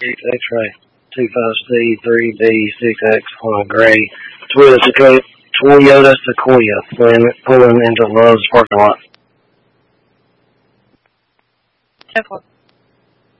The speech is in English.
X-ray, 25C3B6X on gray. Toyota Sequoia pulling into Love's parking lot.